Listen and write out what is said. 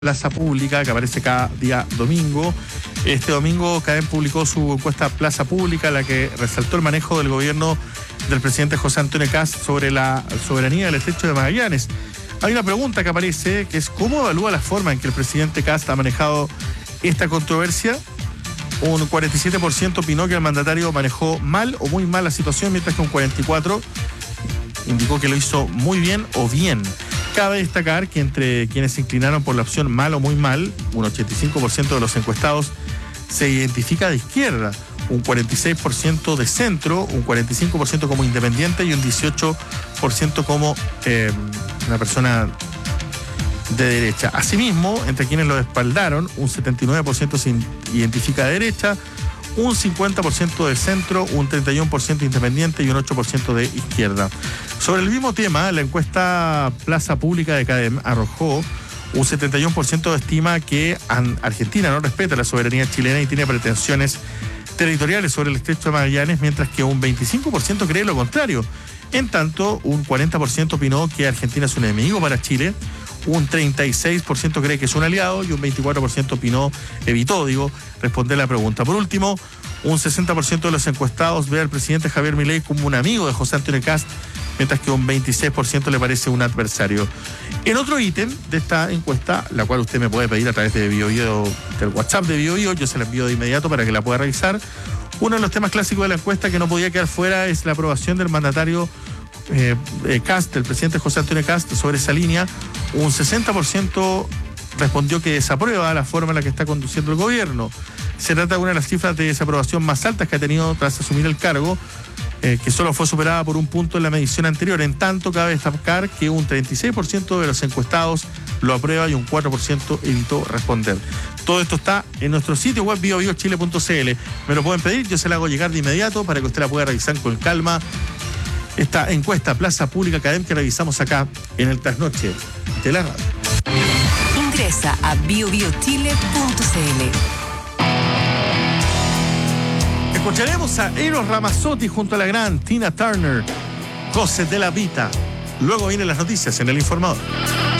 Plaza Pública, que aparece cada día domingo. Este domingo CADEM publicó su encuesta Plaza Pública, en la que resaltó el manejo del gobierno del presidente José Antonio Kast sobre la soberanía del estrecho de Magallanes. Hay una pregunta que aparece, que es ¿cómo evalúa la forma en que el presidente Kast ha manejado esta controversia? Un 47% opinó que el mandatario manejó mal o muy mal la situación, mientras que un 44% indicó que lo hizo muy bien o bien. Cabe destacar que entre quienes se inclinaron por la opción mal o muy mal, un 85% de los encuestados se identifica de izquierda, un 46% de centro, un 45% como independiente y un 18% como una persona de derecha. Asimismo, entre quienes lo respaldaron, un 79% se identifica de derecha, un 50% de centro, un 31% independiente y un 8% de izquierda. Sobre el mismo tema, la encuesta Plaza Pública de CADEM arrojó un 71% estima que Argentina no respeta la soberanía chilena y tiene pretensiones territoriales sobre el estrecho de Magallanes, mientras que un 25% cree lo contrario. En tanto, un 40% opinó que Argentina es un enemigo para Chile, un 36% cree que es un aliado y un 24% evitó responder la pregunta. Por último, un 60% de los encuestados ve al presidente Javier Milei como un amigo de José Antonio Kast, mientras que un 26% le parece un adversario. En otro ítem de esta encuesta, la cual usted me puede pedir a través de BioBio, del WhatsApp de BioBio, yo se la envío de inmediato para que la pueda revisar. Uno de los temas clásicos de la encuesta que no podía quedar fuera es la aprobación del mandatario Kast, el presidente José Antonio Kast, sobre esa línea. Un 60% respondió que desaprueba la forma en la que está conduciendo el gobierno. Se trata de una de las cifras de desaprobación más altas que ha tenido tras asumir el cargo, que solo fue superada por un punto en la medición anterior. En tanto, cabe destacar que un 36% de los encuestados lo aprueba y un 4% evitó responder. Todo esto está en nuestro sitio web biobiochile.cl. Me lo pueden pedir, yo se la hago llegar de inmediato para que usted la pueda revisar con calma. Esta encuesta Plaza Pública CADEM que revisamos acá en el Trasnoche de la radio. Ingresa a biobiochile.cl. Escucharemos a Eros Ramazzotti junto a la gran Tina Turner, José de la Vita. Luego vienen las noticias en El Informador.